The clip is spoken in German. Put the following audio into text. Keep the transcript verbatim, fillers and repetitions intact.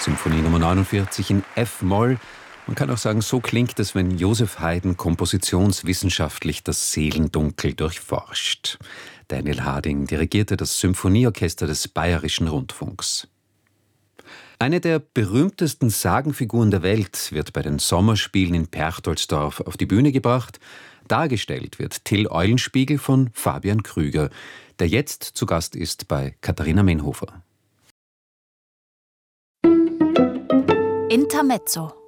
Symphonie Nummer neunundvierzig in F-Moll. Man kann auch sagen, so klingt es, wenn Joseph Haydn kompositionswissenschaftlich das Seelendunkel durchforscht. Daniel Harding dirigierte das Symphonieorchester des Bayerischen Rundfunks. Eine der berühmtesten Sagenfiguren der Welt wird bei den Sommerspielen in Perchtoldsdorf auf die Bühne gebracht. Dargestellt wird Till Eulenspiegel von Fabian Krüger, der jetzt zu Gast ist bei Katharina Menhofer. Intermezzo.